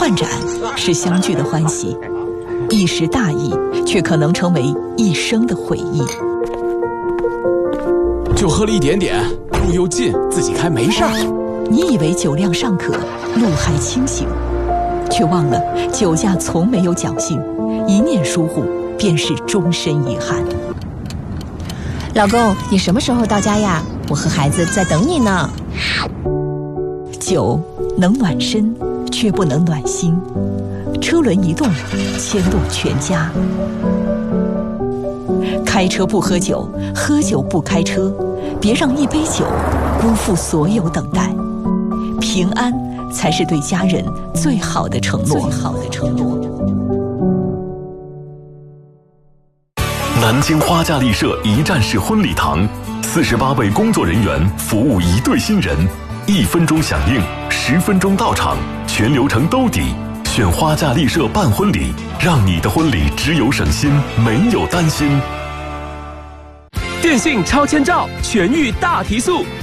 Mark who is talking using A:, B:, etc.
A: 漫展是相聚的欢喜，一时大意却可能成为一生的回忆。
B: 就喝了一点点，路又近，自己开没事儿。
A: 你以为酒量尚可，路还清醒，却忘了酒驾从没有侥幸，一念疏忽便是终身遗憾。
C: 老公，你什么时候到家呀？我和孩子在等你呢。
A: 酒能暖身，却不能暖心。车轮一动，牵动全家。开车不喝酒，喝酒不开车，别让一杯酒辜负所有等待。平安才是对家人最好的承诺。
D: 南京花架丽舍一站式婚礼堂，48位工作人员服务1对新人，1分钟响应，10分钟到场，全流程兜底。选花架丽舍办婚礼，让你的婚礼只有省心，没有担心。
E: 电信超千兆，全域大提速